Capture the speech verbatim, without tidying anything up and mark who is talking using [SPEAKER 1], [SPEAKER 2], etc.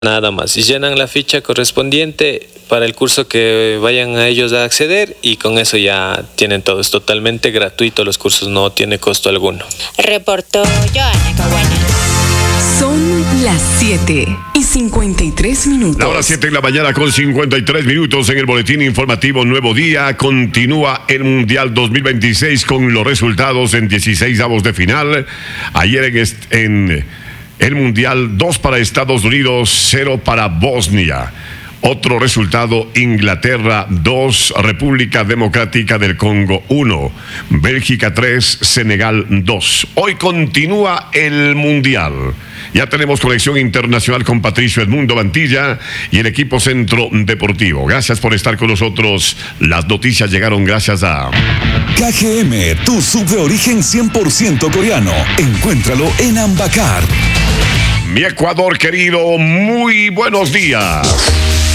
[SPEAKER 1] Nada más, y llenan la ficha correspondiente para el curso que vayan a ellos a acceder y con eso ya tienen todo. Es totalmente gratuito, los cursos no tiene costo alguno.
[SPEAKER 2] Reportó Joana Caguana.
[SPEAKER 3] Son las siete y cincuenta y tres minutos.
[SPEAKER 4] La hora siete de la mañana con cincuenta y tres minutos en el boletín informativo Nuevo Día. Continúa el Mundial dos mil veintiséis con los resultados en dieciséis avos de final. Ayer en... Est- en El Mundial, dos para Estados Unidos, cero para Bosnia. Otro resultado, Inglaterra dos, República Democrática del Congo uno, Bélgica tres, Senegal dos. Hoy continúa el Mundial. Ya tenemos conexión internacional con Patricio Edmundo Mantilla y el equipo Centro Deportivo. Gracias por estar con nosotros. Las noticias llegaron gracias a...
[SPEAKER 5] K G M, tu sub de origen cien por ciento coreano. Encuéntralo en Ambacar.
[SPEAKER 4] Mi Ecuador querido, muy buenos días.